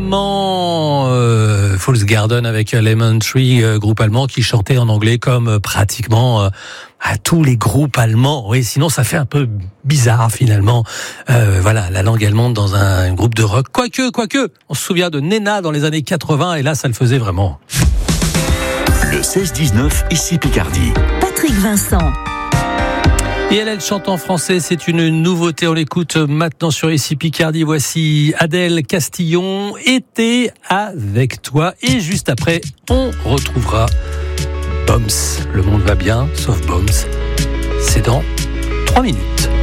évidemment Fool's Garden avec Lemon Tree, groupe allemand qui chantait en anglais comme pratiquement à tous les groupes allemands. Oui, sinon ça fait un peu bizarre finalement. Voilà, la langue allemande dans un groupe de rock. Quoique, on se souvient de Nena dans les années 80 et là ça le faisait vraiment. Le 16-19, ici Picardie. Patrick Vincent. Et elle chante en français, c'est une nouveauté, on l'écoute maintenant sur ici Picardie. Voici Adèle Castillon, Été avec toi. Et juste après, on retrouvera Boms. Le monde va bien, sauf Boms. C'est dans 3 minutes.